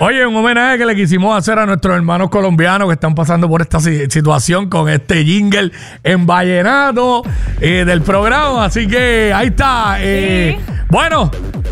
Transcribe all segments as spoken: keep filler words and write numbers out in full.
Oye, un homenaje que le quisimos hacer a nuestros hermanos colombianos que están pasando por esta situación con este jingle en vallenato eh, del programa. Así que ahí está. Eh, sí. Bueno,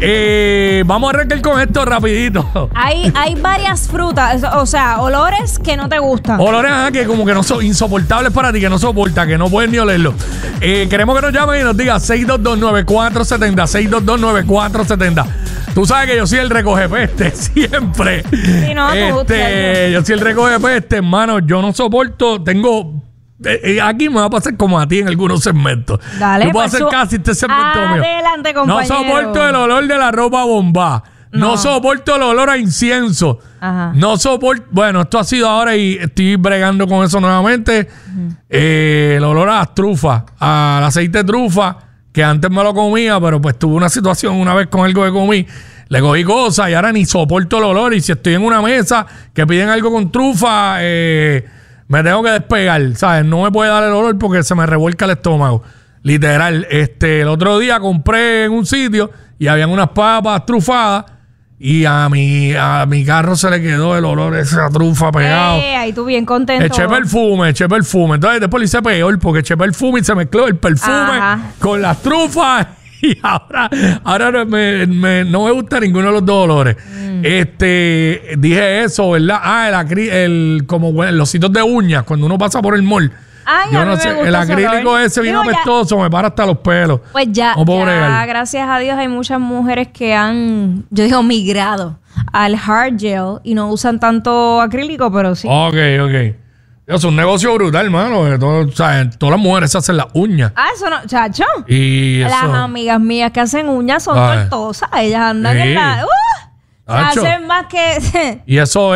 eh, vamos a arrancar con esto rapidito. Hay, hay varias frutas, o sea, olores que no te gustan. Olores ah, que como que no son insoportables para ti, que no soportas, que no puedes ni olerlo. Eh, queremos que nos llamen y nos digan seis dos dos, nueve cuatro siete cero, seis dos dos, nueve cuatro siete cero. Tú sabes que yo soy el recogepeste, siempre. Sí, no, este, yo soy el recogepeste, hermano. Yo no soporto, tengo... Eh, aquí me va a pasar como a ti en algunos segmentos. Dale, yo puedo pues hacer su... casi este segmento mío. Adelante, compañero. No soporto el olor de la ropa bomba. No, no soporto el olor a incienso. Ajá. No soporto... Bueno, esto ha sido ahora y estoy bregando con eso nuevamente. Uh-huh. Eh, el olor a las trufas, al aceite de trufa, que antes me lo comía, pero pues tuve una situación una vez con algo que comí. Le cogí cosas y ahora ni soporto el olor. Y si estoy en una mesa que piden algo con trufa, eh, me tengo que despegar, ¿sabes? No me puede dar el olor porque se me revuelca el estómago. Literal. Este, el otro día compré en un sitio y habían unas papas trufadas y a mi, a mi carro se le quedó el olor de esa trufa pegado. Eh, ahí tú bien contento. Eché perfume, eché perfume. Entonces después le hice peor porque eché perfume y se mezcló el perfume Ajá. con las trufas. Y ahora, ahora no me, me, no me gusta ninguno de los dos olores. Mm. Este, dije eso, ¿verdad? Ah, el, acrí, el como bueno, los sitios de uñas, cuando uno pasa por el mall. Ay, yo no sé, el acrílico ese bien apestoso, me para hasta los pelos. Pues ya, no puedo ya bregar. Gracias a Dios hay muchas mujeres que han, yo digo, migrado al hard gel y no usan tanto acrílico, pero sí. Ok, ok. Es un negocio brutal, hermano. Todo, o sea, todas las mujeres se hacen las uñas. Ah, eso no, chacho. Y las eso... amigas mías que hacen uñas son tortosas. Ellas andan sí. en la... ¡Uh! Se hacen más que... Y eso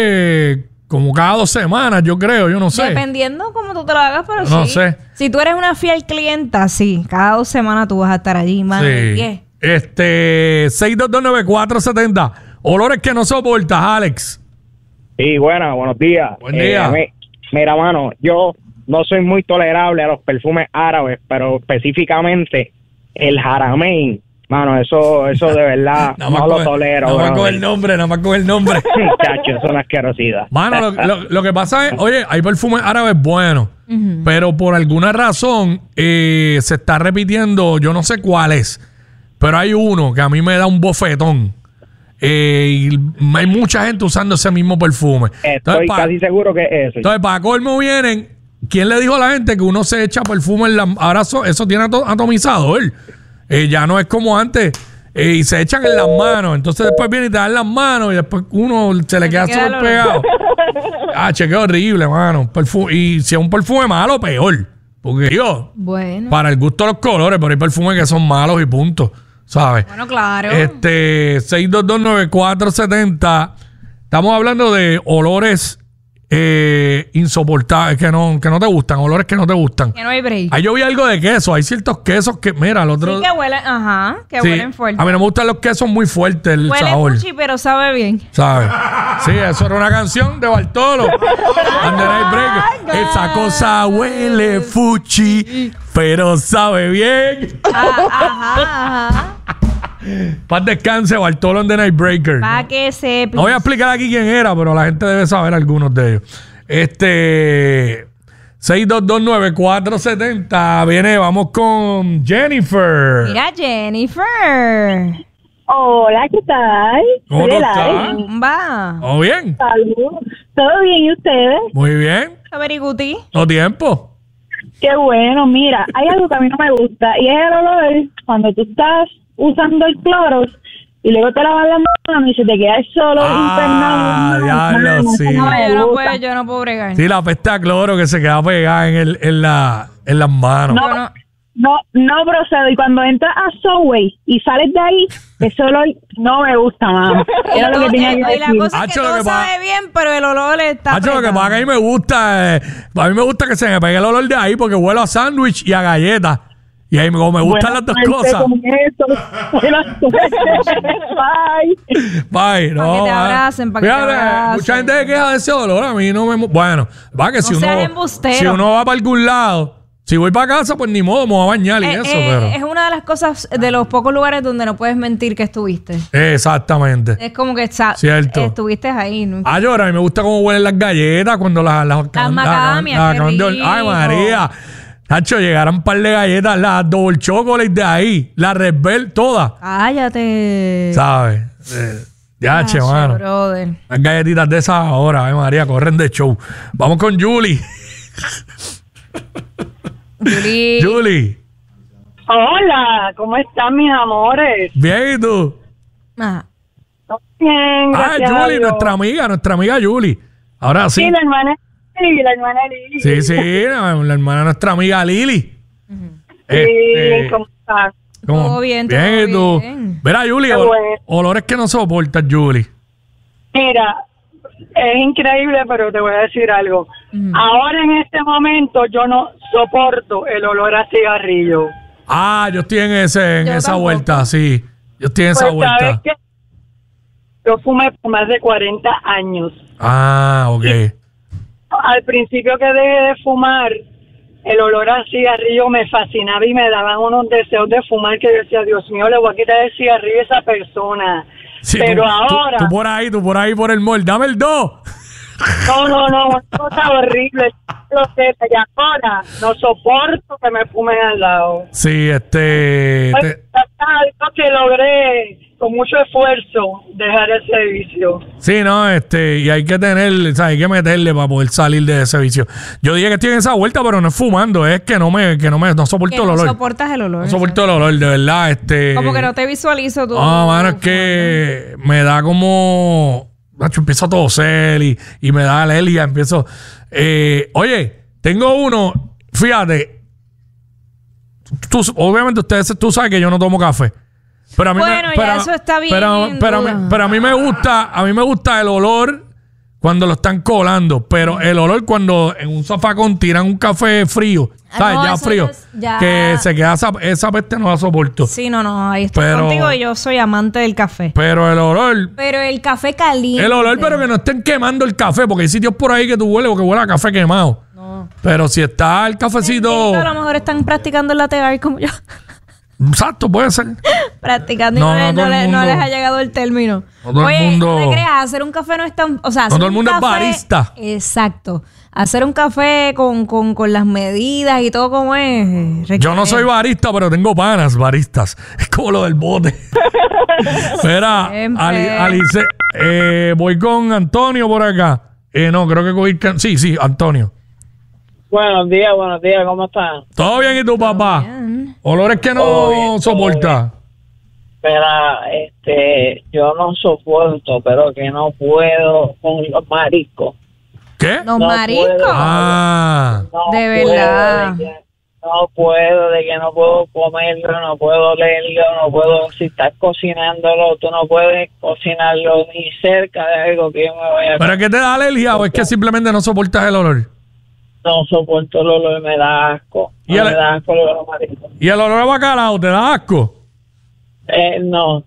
es como cada dos semanas, yo creo. Yo no sé. Dependiendo cómo tú te lo hagas, pero no sí. No sé. Si tú eres una fiel clienta, sí. Cada dos semanas tú vas a estar allí, mano. Sí. Yeah. Este... seis dos dos, nueve cuatro siete cero. Olores que no soportas, Alex. Sí, buenas, buenos días. Buen día. Eh, me... Mira, mano, yo no soy muy tolerable a los perfumes árabes, pero específicamente el Haramain, mano, eso eso de verdad no lo con, tolero. Nada más con el nombre, nada más con el nombre. Chacho, eso es una asquerosidad. Mano, lo, lo, lo que pasa es, oye, hay perfumes árabes buenos, uh-huh. pero por alguna razón eh, se está repitiendo, yo no sé cuál es, pero hay uno que a mí me da un bofetón. Eh, y hay mucha gente usando ese mismo perfume. Estoy entonces, casi pa, seguro que es eso. Entonces, para colmo vienen. ¿Quién le dijo a la gente que uno se echa perfume en la... Ahora so, eso tiene ato, atomizador. Eh, ya no es como antes. Eh, y se echan en las manos. Entonces después viene y te dan las manos y después uno se le queda súper pegado. Ah, che, qué horrible, mano. Perfume, y si es un perfume malo, peor. Porque yo, bueno. para el gusto de los colores, pero hay perfumes que son malos y punto. ¿Sabes? Bueno, claro. Este, seis dos dos, nueve cuatro siete cero. Estamos hablando de olores eh, insoportables, que no, que no te gustan, olores que no te gustan. Que no hay break. Ahí yo vi algo de queso. Hay ciertos quesos que, mira, el otro... Sí, que huelen, ajá, que sí, huelen fuerte. A mí no me gustan los quesos muy fuertes, el Huele sabor. fuchi, pero sabe bien. ¿Sabes? Sí, eso era una canción de Bartolo. And the Night Breaker. Esa cosa huele fuchi, pero sabe bien. Ah, ajá, ajá. Paz descanse, Bartolo and the Night Breaker. Para que sepa. No voy a explicar aquí quién era, pero la gente debe saber algunos de ellos. Este... seis dos dos, nueve cuatro siete cero. Viene, vamos con Jennifer. Mira, Jennifer. Hola, ¿qué tal? ¿Cómo tú estás? Va. ¿Todo bien? Salud. ¿Todo bien y ustedes? Muy bien. Averiguti. ¿No tiempo? Qué bueno. Mira, hay algo que a mí no me gusta y es el olor cuando tú estás usando el cloro y luego te lavas las manos y se te queda el solo ah, diablo, sí. No, yo, no puedo, yo no puedo bregar. Sí, la peste a cloro que se queda pegada en, el, en, la, en las manos. No, no, no, no procedo. Y cuando entras a Subway y sales de ahí, ese olor no me gusta, mamá. Era lo que tenía que decir. Y la cosa es que todo sabe bien, pero el olor está Hacho, lo que pasa es que a mí me gusta, eh, a mí me gusta que se me pegue el olor de ahí porque huelo a sándwich y a galleta. Y ahí como me gustan las dos cosas. Bye. Bye. No, para que te abracen, para fíjate, que te abracen. mucha gente se queja de ese olor. A mí no me... Bueno, va que si, no uno, si uno va para algún lado Si voy para casa, pues ni modo, me voy a bañar y Eh, eso, eh, pero... Es una de las cosas, de los pocos lugares donde no puedes mentir que estuviste. Exactamente. Es como que sa- Cierto. estuviste ahí. ¿no? Ah, yo, a mí me gusta cómo huelen las galletas cuando las... Las, Las macadamias, las- qué acaban de ol- rico. Ay, María. Nacho, llegaron un par de galletas, las double chocolate de ahí, las Red Bell, todas, Cállate. ¿sabes? Eh, ya, che, Gracias, mano. brother. Las galletitas de esas ahora, ay, María, corren de show. Vamos con Julie. Julie. Julie, Hola, ¿cómo están mis amores? bien, ¿y tú? Ah, Bien, Ah, gracias a Julie, Dios. nuestra amiga, nuestra amiga Julie. Ahora sí. Sí, la hermana Lili, la hermana Lili. Sí, sí, la, la hermana de nuestra amiga Lili. Sí, Este, ¿cómo están? ¿cómo? Todo bien, bien, todo ¿y tú? bien. Verá, Julie, Qué ol- bueno. olores que no soportas, Julie. Mira, es increíble, pero te voy a decir algo. Ahora en este momento yo no soporto el olor a cigarrillo. Ah, yo estoy en ese, en Yo esa tampoco. vuelta, sí. Yo estoy en esa Pues, ¿sabes vuelta. qué? Yo fumé por más de cuarenta años. Ah, ok. Al principio que dejé de fumar, el olor a cigarrillo me fascinaba y me daban unos deseos de fumar que yo decía, Dios mío, le voy a quitar el cigarrillo a esa persona. Sí, Pero tú, ahora, Tú, tú por ahí, tú por ahí, por el mall. Dame el dos. no, no, no, una cosa horrible. Lo sé, y ahora no soporto que me fumen al lado. Sí, este... Pues, te- algo que logré con mucho esfuerzo dejar el servicio. sí, no, este... Y hay que tener, o sea, hay que meterle para poder salir de ese vicio. Yo dije que estoy en esa vuelta, pero no es fumando. Es que no me... Que no me... No soporto Que el no olor. soportas el olor. No soporto el olor, de verdad, este... Como que no te visualizo tú. No, mano, es que me da como... Nacho, empiezo a toser y, y me da alergia, empiezo... Eh, oye, tengo uno, fíjate, tú, obviamente ustedes, tú sabes que yo no tomo café. Pero a mí Bueno, me, ya pero, eso está bien, Pero, pero, a mí, duda. pero a mí me gusta, a mí me gusta el olor cuando lo están colando, pero el olor cuando en un zafacón tiran un café frío, Ah, ¿sabes? no, ya eso frío, ya es- ya- que se queda esa, esa peste no la soporto. Sí, no, no, ahí estoy Pero- contigo y yo soy amante del café. Pero el olor, Pero el café caliente. el olor, pero que no estén quemando el café, porque hay sitios por ahí que tú hueles o que huele a café quemado. No. Pero si está el cafecito, Bendito, a lo mejor están practicando el latte art como yo. exacto, puede ser. Practicando No, y no, no le- todo no el le- no mundo- les ha llegado el término. No todo el Oye, mundo- no te creas, hacer un café no es tan... O sea, hacer todo el un mundo es café- barista. Exacto. Hacer un café con, con, con las medidas y todo como es. eh, Yo no requiere- soy barista, pero tengo panas baristas. Es como lo del bote. Espera, Siempre. Ali- Alice, eh, voy con Antonio por acá. Eh, no, creo que cogí... can- Sí, sí, Antonio. Buenos días, buenos días, ¿cómo están? ¿Todo bien y tu papá? Bien. Olores que Todo bien, no todo soporta. Espera, este, yo no soporto, pero que no puedo con los mariscos. ¿Qué? Los No mariscos. puedo. Ah, No De puedo, verdad. de que- no puedo, de que no puedo comerlo, no puedo leerlo, no puedo, si estás cocinándolo, tú no puedes cocinarlo ni cerca de algo que yo me vaya a ¿pero es que te da alergia o es que simplemente no soportas el olor? No soporto el olor, me da asco. ¿Y No el- me da asco los mariscos. ¿Y el olor a bacalao te da asco? Eh, no.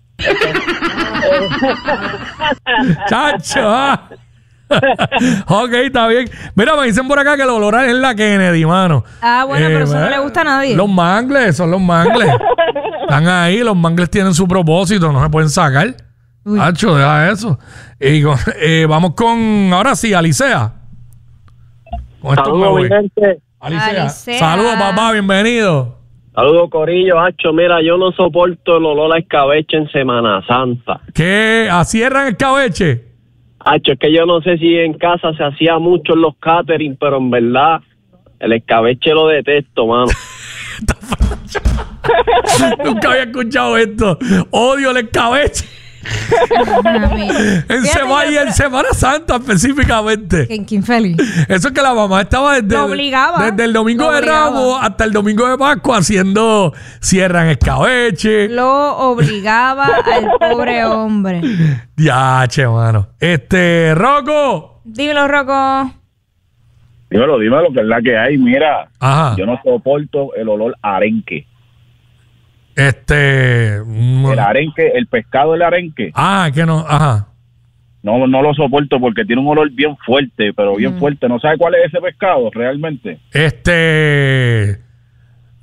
Chacho, ah. Ok, está bien. Mira, me dicen por acá que el olor es la Kennedy, mano. Ah, bueno, pero eso no eh, le gusta a nadie. Los mangles, son los mangles. Están ahí, los mangles tienen su propósito, no se pueden sacar. Uy. Chacho, deja eso. Y con- eh, vamos con, ahora sí, Alicea. Con esto me Saludos, voy. mi gente. Alicea. Alicea. Saludos, papá, bienvenido. Saludos, Corillo, Hacho. Mira, yo no soporto el olor a escabeche en Semana Santa. ¿Qué? ¿Acierran el cabeche? Hacho, es que yo no sé si en casa se hacía mucho en los catering, pero en verdad el escabeche lo detesto, mano. Nunca había escuchado esto. Odio el escabeche. Mami. En, Fíjate, Sema- yo y en creo- Semana Santa específicamente. Qué, qué infeliz. Eso es que la mamá estaba desde, Lo obligaba. desde el domingo Lo de obligaba. Ramos hasta el domingo de Pascua haciendo cierran escabeche. Lo obligaba al pobre hombre. Diache, mano. Este, Rocco. Dímelo, Rocco. Dímelo, dímelo, que es la que hay. Mira, Ajá. yo no soporto el olor a arenque. Este. mm, El arenque, el pescado del arenque, Ah, que no. Ajá. no no lo soporto porque tiene un olor bien fuerte, pero bien fuerte. ¿No sabe cuál es ese pescado realmente? Este.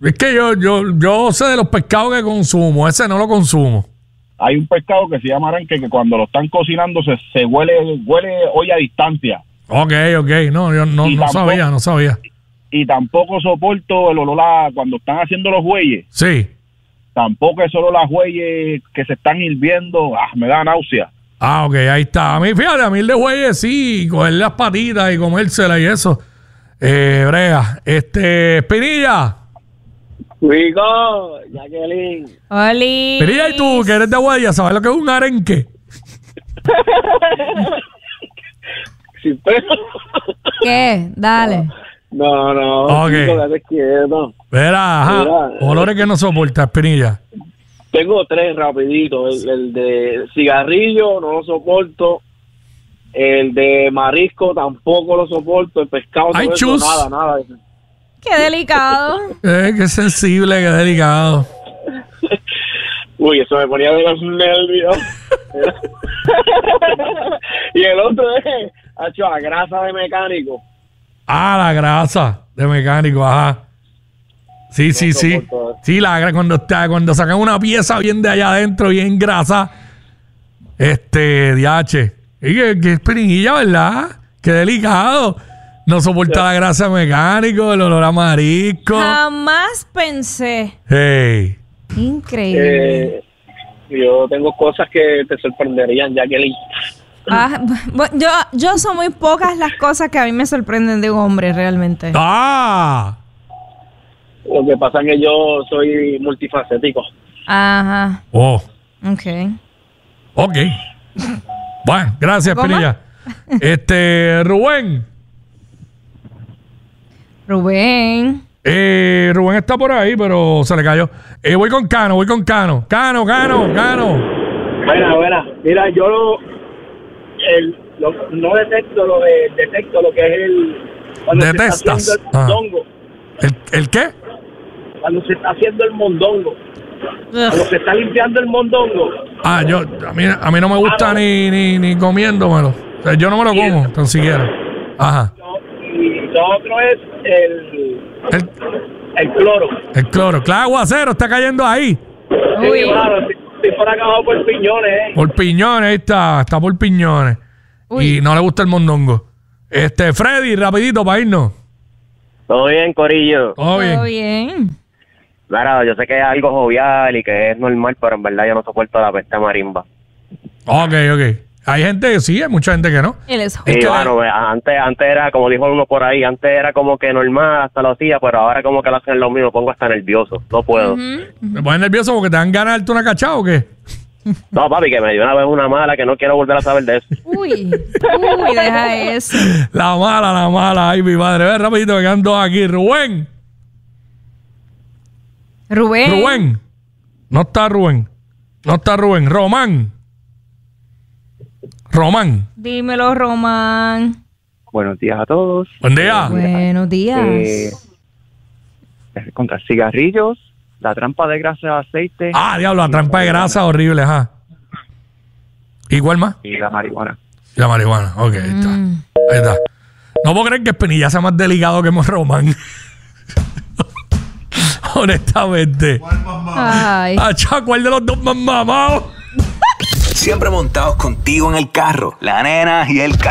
Es que yo, yo, yo sé de los pescados que consumo. Ese no lo consumo. Hay un pescado que se llama arenque que cuando lo están cocinando se, se huele, huele hoy a distancia. Ok, ok. No, yo no, Y no tampoco- sabía, no sabía. Y tampoco soporto el olor a cuando están haciendo los bueyes. Sí. Tampoco es solo las bueyes que se están hirviendo. Ah, me da náusea. Ah, ok, ahí está. A mí, fíjate, a mí el de güeyes sí, coger las patitas y comérselas y eso. Eh, brega. Este, Espinilla. Rico, Jacqueline. Oli. Espinilla, y tú, que eres de Guaya, ¿sabes lo que es un arenque? Sin pelo. ¿Qué? Dale. No, no. Ok. Chico, quédate quieto. Verá, ajá. Mira. Olores que no soporta, Espinilla. Tengo tres rapidito. El, el de cigarrillo no lo soporto. El de marisco tampoco lo soporto. El pescado Ay, todo eso, chus. nada, nada. Qué delicado. Eh, qué sensible, qué delicado. Uy, eso me ponía de los nervios. Y el otro es, hecho a grasa de mecánico. Ah, la grasa de mecánico, ajá. Sí, sí, sí. soporto. Sí, la gra- cuando está, cuando sacan una pieza bien de allá adentro, bien grasa. Este, diache. Y que, que Espinilla, ¿verdad? Qué delicado. No soporta la grasa de mecánico, el olor a marisco. Jamás pensé. Hey. Increíble. Eh, yo tengo cosas que te sorprenderían, Jacqueline. Ah, bu- yo, yo son muy pocas las cosas que a mí me sorprenden de un hombre realmente. ¡Ah! Lo que pasa es que yo soy multifacético. Ajá. Oh, Ok. ok. Bueno, gracias, ¿Cómo? Espinilla. Este, Rubén. Rubén. Eh, Rubén está por ahí, pero se le cayó. Eh, voy con Cano, voy con Cano. Cano, Cano, Cano. Buena, buena. Mira, yo lo, el, lo- no detecto lo de, detecto lo que es el cuando Detestas. se está haciendo el Ah. mondongo. ¿El, el qué? Cuando se está haciendo el mondongo. Cuando se está limpiando el mondongo. Ah, yo, a mí, a mí no me gusta ni, ni, ni comiéndomelo. O sea, yo no me lo como, tan siquiera. Ajá. Y lo otro es el, El, el cloro. el cloro. Claro, aguacero está cayendo ahí. Uy. Sí, claro, estoy, estoy por acá abajo por piñones, ¿eh? Por piñones, ahí está. Está por piñones. Uy. Y no le gusta el mondongo. Este, Freddy, rapidito para irnos. Todo bien, Corillo. Todo bien. Todo bien. Claro, yo sé que es algo jovial y que es normal, pero en verdad yo no soporto la peste marimba. Ok, ok. Hay gente que sí, hay mucha gente que no. Él es Es Y que- bueno, ve, antes antes era, como dijo uno por ahí, antes era como que normal, hasta lo hacía, pero ahora como que lo hacen lo mismo, me pongo hasta nervioso. No puedo. ¿Me pones nervioso porque te dan ganas de darte una cachada o qué? No, papi, que me dio una vez una mala que no quiero volver a saber de eso. Uy. Uy, deja eso. La mala, la mala. Ay, mi madre. Ve rapidito, que quedan dos aquí. Rubén. Rubén. Rubén. No está Rubén. No está Rubén. Román. Román. Dímelo, Román. Buenos días a todos. Buen día. Buenos días. Eh, contra cigarrillos, la trampa de grasa de aceite Ah, diablo, la trampa de grasa horrible, ajá. ¿Y cuál más? y la marihuana. Y la marihuana. Ok, ahí está. Mm. Ahí está. No puedo creer que Espinilla sea más delicado que Román. Honestamente. Ay. Acha, ¿cuál de los dos más mamados? Siempre montados contigo en el carro. La nena y el